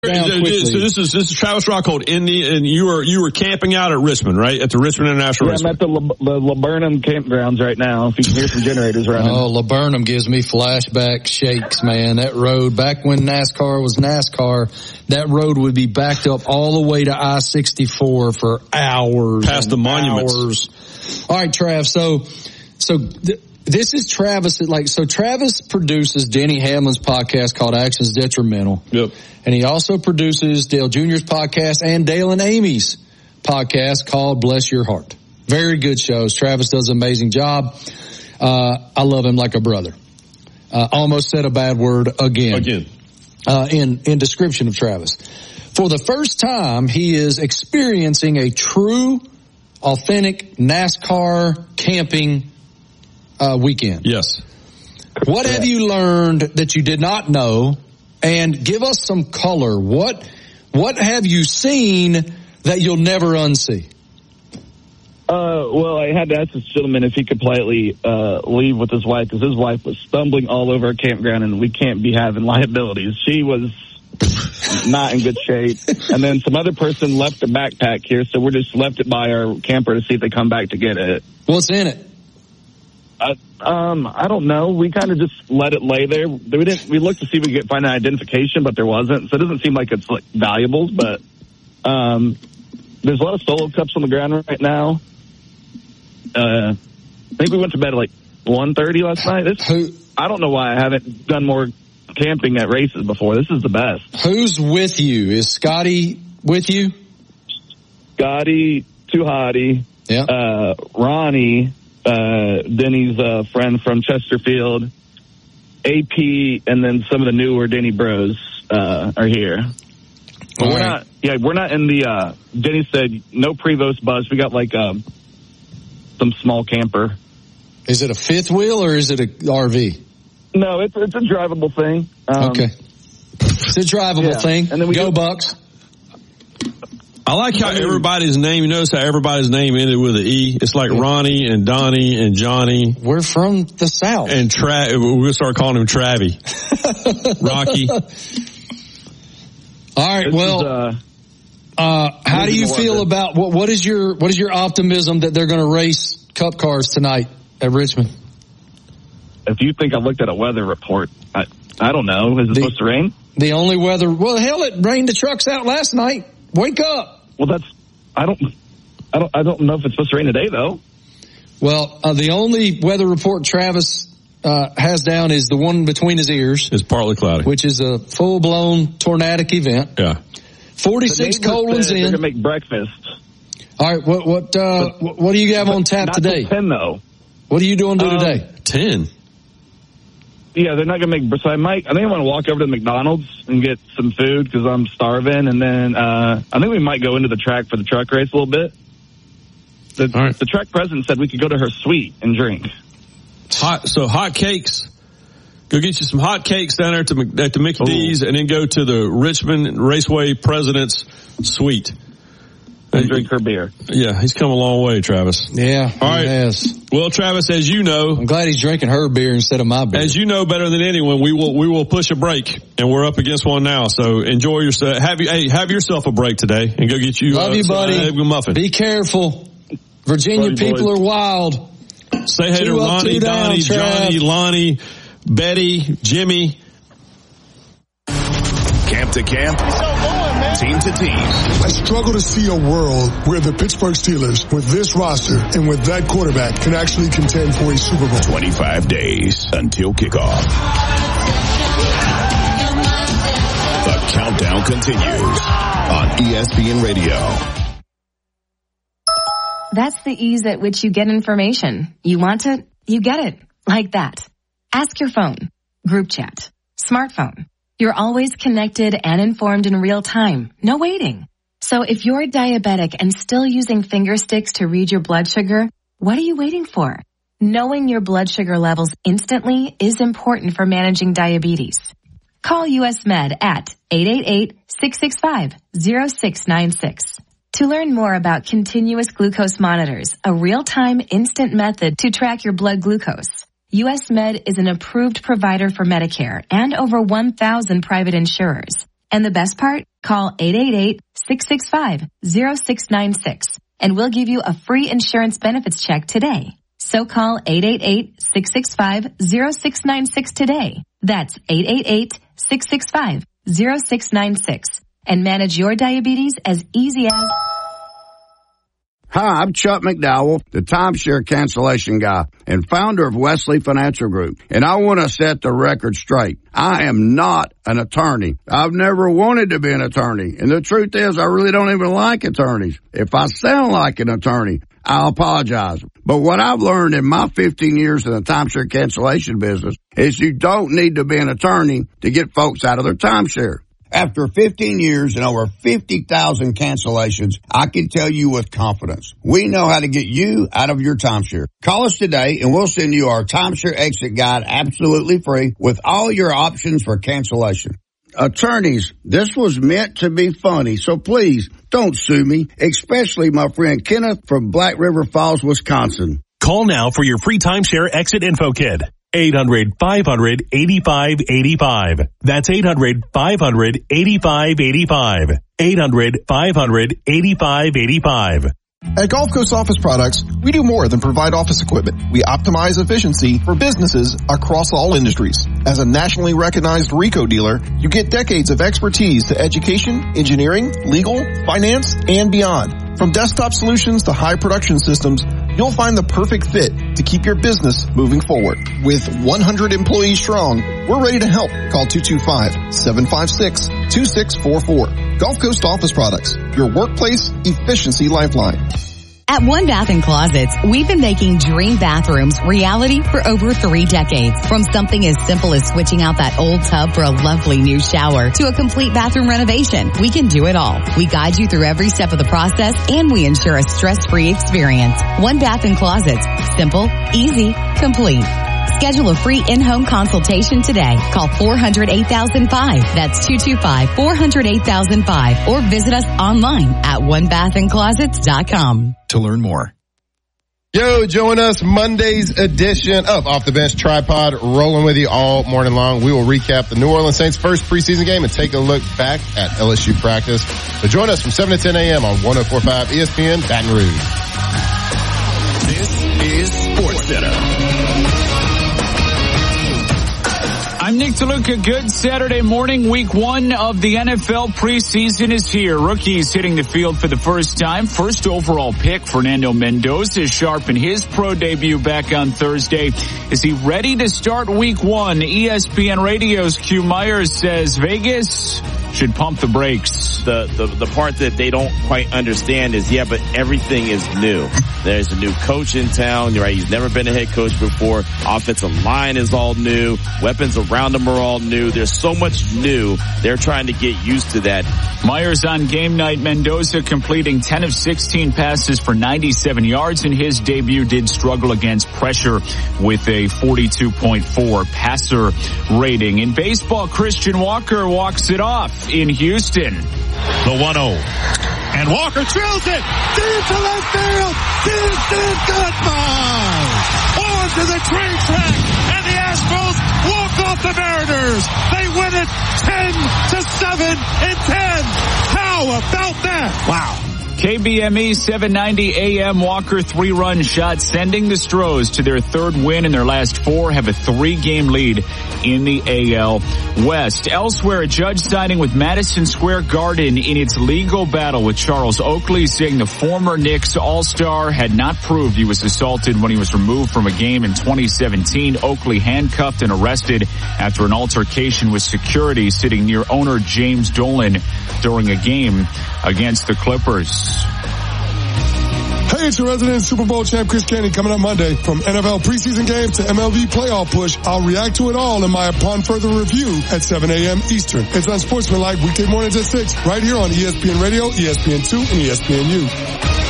So this is Travis Rockhold and you were camping out at Richmond, right? At the Richmond International Raceway. I'm at the Laburnum campgrounds right now. If you can hear some generators running. Oh, Laburnum gives me flashback shakes, man. That road, back when NASCAR was NASCAR, that road would be backed up all the way to I-64 for hours. Past the monuments. Hours. All right, Trav. So this is Travis. So Travis produces Denny Hamlin's podcast called Actions Detrimental. Yep. And he also produces Dale Jr.'s podcast and Dale and Amy's podcast called Bless Your Heart. Very good shows. Travis does an amazing job. I love him like a brother. Almost said a bad word again. In description of Travis. For the first time, he is experiencing a true, authentic NASCAR camping weekend. Yes. What have you learned that you did not know? And give us some color. What have you seen that you'll never unsee? Well, I had to ask this gentleman if he could politely leave with his wife, because his wife was stumbling all over a campground, and we can't be having liabilities. She was not in good shape. And then some other person left a backpack here, so we just left it by our camper to see if they come back to get it. What's in it? I don't know. We kind of just let it lay there. We looked to see if we could find an identification, but there wasn't. So it doesn't seem like it's like valuables, but there's a lot of Solo cups on the ground right now. I think we went to bed at like 1:30 last night. I don't know why I haven't done more camping at races before. This is the best. Who's with you? Is Scotty with you? Scotty, Tuhati, yeah. Ronnie, Denny's friend from Chesterfield, AP, and then some of the newer Denny bros are here. But we're not in the Denny said no Prevost bus. We got like some small camper. Is it a fifth wheel or is it a RV? No, it's a drivable thing. Okay. It's a drivable thing. And then Go Bucks. I like how everybody's name, you notice how everybody's name ended with an E? It's like Ronnie and Donnie and Johnny. We're from the South. And we'll start calling him Travie. Rocky. All right, well, how do you feel about, what is your optimism that they're going to race Cup cars tonight at Richmond? If you think I looked at a weather report, I don't know. Is it supposed to rain? The only weather, well, hell, it rained the trucks out last night. Wake up. Well, I don't know if it's supposed to rain today, though. Well, the only weather report Travis has down is the one between his ears. It's partly cloudy. Which is a full-blown tornadic event. Yeah. 46 cold ones in. They're going to make breakfast. All right, what do you have on tap today? Not 10, though. What are you doing today? 10. Yeah, they're not going to make. So I think I want to walk over to McDonald's and get some food because I'm starving, and then I think we might go into the track for the truck race a little bit. The track president said we could go to her suite and drink. Hot cakes. Go get you some hot cakes down there at the Mickey D's, and then go to the Richmond Raceway President's suite. And drink her beer. Yeah, he's come a long way, Travis. Yeah, all right. He has. Well, Travis, as you know, I'm glad he's drinking her beer instead of my beer. As you know better than anyone, we will push a break, and we're up against one now. So enjoy yourself. Have yourself a break today, and go get you. Love you, buddy. Egg muffin. Be careful. Virginia people are wild. Say hey to Ronnie, Donnie, Johnny, Lonnie, Betty, Jimmy. Camp to camp, team to team. I struggle to see a world where the Pittsburgh Steelers, with this roster and with that quarterback, can actually contend for a Super Bowl. 25 days until kickoff. The countdown continues on ESPN Radio. That's the ease at which you get information. You want it, you get it. Like that. Ask your phone. Group chat. Smartphone. You're always connected and informed in real time. No waiting. So if you're diabetic and still using finger sticks to read your blood sugar, what are you waiting for? Knowing your blood sugar levels instantly is important for managing diabetes. Call US Med at 888-665-0696. To learn more about continuous glucose monitors, a real-time instant method to track your blood glucose, US Med is an approved provider for Medicare and over 1,000 private insurers. And the best part? Call 888-665-0696 and we'll give you a free insurance benefits check today. So call 888-665-0696 today. That's 888-665-0696 and manage your diabetes as easy as... Hi, I'm Chuck McDowell, the timeshare cancellation guy and founder of Wesley Financial Group. And I want to set the record straight. I am not an attorney. I've never wanted to be an attorney. And the truth is, I really don't even like attorneys. If I sound like an attorney, I'll apologize. But what I've learned in my 15 years in the timeshare cancellation business is you don't need to be an attorney to get folks out of their timeshare. After 15 years and over 50,000 cancellations, I can tell you with confidence, we know how to get you out of your timeshare. Call us today and we'll send you our timeshare exit guide absolutely free with all your options for cancellation. Attorneys, this was meant to be funny, so please don't sue me, especially my friend Kenneth from Black River Falls, Wisconsin. Call now for your free timeshare exit info kit. 800-500-8585. That's 800-500-8585. 800-500-8585. At Gulf Coast Office Products, we do more than provide office equipment. We optimize efficiency for businesses across all industries. As a nationally recognized RICO dealer, you get decades of expertise to education, engineering, legal, finance, and beyond. From desktop solutions to high production systems, you'll find the perfect fit to keep your business moving forward. With 100 employees strong, we're ready to help. Call 225-756-2644. Gulf Coast Office Products, your workplace efficiency lifeline. At One Bath & Closets, we've been making dream bathrooms reality for over 3 decades. From something as simple as switching out that old tub for a lovely new shower to a complete bathroom renovation, we can do it all. We guide you through every step of the process and we ensure a stress-free experience. One Bath & Closets. Simple, easy, complete. Schedule a free in-home consultation today. Call 400-8005. That's 225-400-8005. Or visit us online at onebathandclosets.com. To learn more. Yo, join us Monday's edition of Off the Bench Tripod, rolling with you all morning long. We will recap the New Orleans Saints' first preseason game and take a look back at LSU practice. So join us from 7 to 10 a.m. on 104.5 ESPN Baton Rouge. This is SportsCenter. I'm Nick DeLuca. Good Saturday morning. Week 1 of the NFL preseason is here. Rookies hitting the field for the first time. First overall pick, Fernando Mendoza, sharpened his pro debut back on Thursday. Is he ready to start week 1? ESPN Radio's Q Myers says Vegas should pump the brakes. The part that they don't quite understand is, but everything is new. There's a new coach in town, right? He's never been a head coach before. Offensive line is all new. Weapons around him are all new. There's so much new. They're trying to get used to that. Myers on game night. Mendoza completing 10 of 16 passes for 97 yards in his debut. Did struggle against pressure with a 42.4 passer rating. In baseball, Christian Walker walks it off in Houston. The 1-0. And Walker drills it deep to left field. Houston goodbye. On to the train track, and the Astros walk off the Mariners. They win it 10-7 in 10. How about that? Wow. KBME 790 AM Walker 3-run shot, sending the Stros to their 3rd win in their last 4, have a 3-game lead in the AL West. Elsewhere, a judge siding with Madison Square Garden in its legal battle with Charles Oakley, saying the former Knicks All-Star had not proved he was assaulted when he was removed from a game in 2017. Oakley handcuffed and arrested after an altercation with security sitting near owner James Dolan during a game against the Clippers. Hey, it's your resident Super Bowl champ Chris Canty coming up Monday. From NFL preseason games to MLB playoff push, I'll react to it all in my Upon Further review at 7 a.m. Eastern. It's on Sportsmanlike weekday mornings at 6, right here on ESPN Radio, ESPN2, and ESPNU.